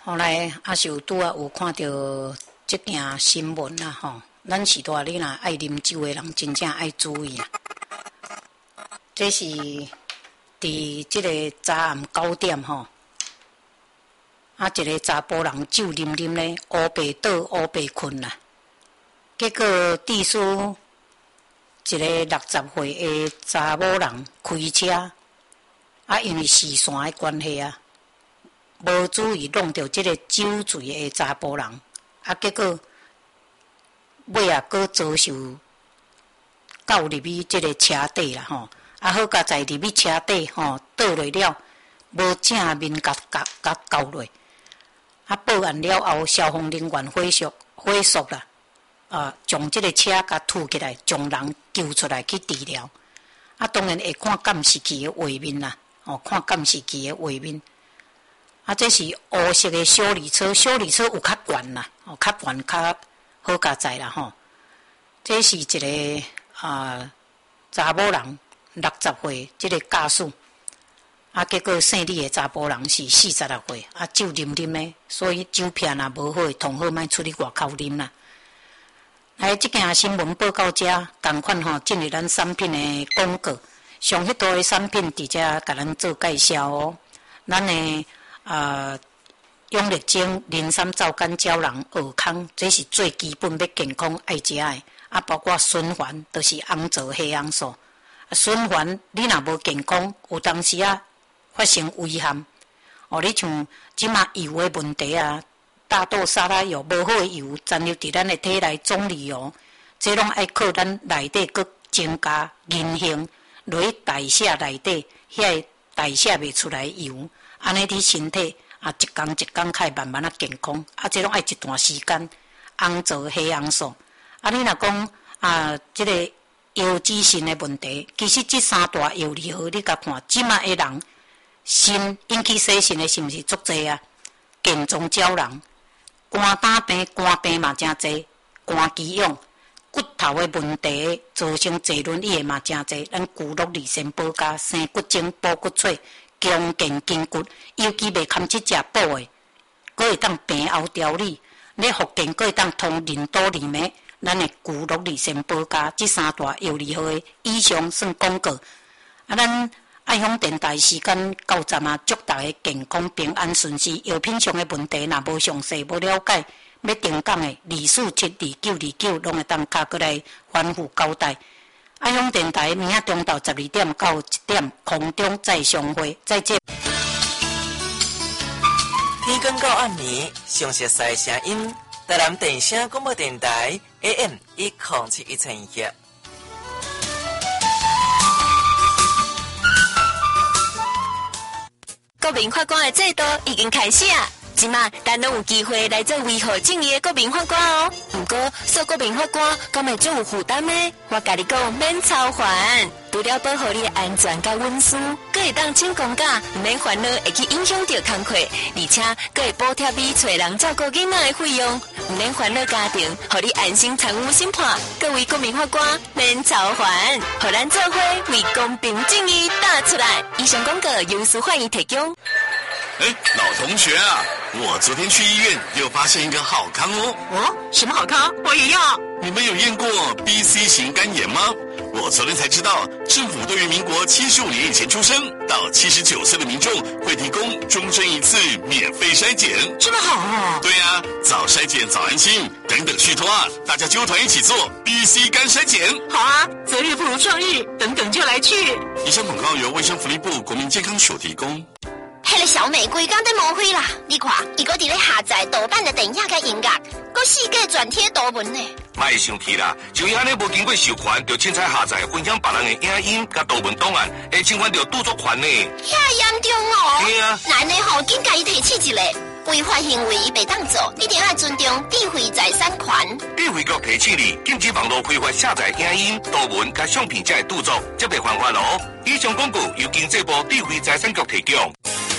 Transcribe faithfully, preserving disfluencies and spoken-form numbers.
后来啊是有拄啊有看到即件新闻啦吼，咱是大你若爱啉酒的人，真正爱注意啊。这是伫即个早暗九点吼，啊一个查甫人酒啉啉咧，乌白倒乌白困啦。结果地书一个六十岁的查某人开车，啊因为视线的关系啊。无注意弄到即个酒醉的查甫人，啊，结果尾啊，佫遭受倒入去即个车底啦吼，啊，好佳在入去车底吼倒落了，无正面甲甲甲交落，啊，报案了后，消防人员火速火速啦，啊，将即个车甲拖起来，将人救出来去治疗，啊，当然会看监视器的画面啦，哦，看监视器的画面。啊，这是乌色的小礼车，小礼车有较悬啦，哦，较悬较好加载啦吼。这是一个啊查某人六十岁，这个驾驶，啊，结果姓李的查甫人是四十六岁，啊，酒啉啉的，所以酒片啊无好，同好莫出去外口啉啦。来，即件新闻报到这，同款吼，进入咱产品的广告，上许多的产品伫遮甲咱做介绍哦，咱的。啊，养力精、磷酸皂苷胶囊、尔康，这是最基本要健康爱食的。啊，包括循环，都、就是红枣黑红素。啊，循环你若无健康，有当时啊发生危害。哦，你像即马油的问题啊，大豆沙拉油无好的油残留伫咱的体内总理油，这拢爱靠咱内底佮增加银杏落去代谢内底，遐代谢袂出来油。安尼，你身体啊，一工一工开慢慢啊健康，啊，这拢爱一段时间。红枣黑红素，啊，你若讲啊，这个腰子肾的问题，其实这三大药理好，你甲看，即马的人肾引起洗肾的是毋是足济啊？健中胶囊、肝胆病、肝病嘛真济，肝肌痒、骨头的问题造成坐轮椅的嘛真济，咱骨碌利肾保加、生骨精、补骨髓。强健筋骨，尤其袂堪去食补的，佫会当病后调理。你福建佫会当通任督二脉，咱的骨碌利肾保加，这三大药理好的，以上算广告。啊，咱爱享电台时间到站啊，祝大家健康平安顺遂。药品上的问题，若无详细无了解，要定岗的二四七二九二九，拢会当卡过来反复交代。爱享电台明仔中昼十二点到一点，空中再相会，再见。 天光到暗暝，详细赛声音，台南电声广播电台 A M 一零七一千一。 国民法官的制度已经开始啊！即马咱拢有机会来做维护正义的国民法官哦。不过，做国民法官敢会总有负担呢？我甲你讲，免操烦。除了保护你的安全甲隐私，阁会当请公假，唔免烦恼会去影响到工课，而且阁会补贴你找人照顾囡仔的费用，唔免烦恼家庭，互你安心参与审判。各位国民法官，免操烦，互咱做伙为公平正义打出来。以上广告由司法院提供。 哎，老同学啊，我昨天去医院又发现一个好康哦。 哦，什么好康？我也要。 你们有验过 B C 型肝炎吗？我昨天才知道，政府对于民国七十五年以前出生到七十九岁的民众，会提供终身一次免费筛检。 这么好啊！ 对啊，早筛检早安心，等等续托啊，大家揪团一起做 B C 肝筛检。 好啊，择日不如撞日，等等就来去。 以上广告由卫生福利部国民健康署提供。 迄个小美规工在误会啦！你看，伊搁伫咧下载盗版的电影甲音乐，搁四界转贴图文呢。 莫生气啦，就伊安尼无经过授权，就凊彩下载分享别人的影音甲图文档案，会侵犯到著作权呢。 遐严重哦！ 对啊， 咱呢吼，紧甲伊提起一个违法行为，伊袂当做，一定要尊重智慧财产权。 智慧局提醒你，禁止网络非法下载影音、图文甲相片才会著作，则袂犯法哦。以上广告由经济部智慧财产局提供。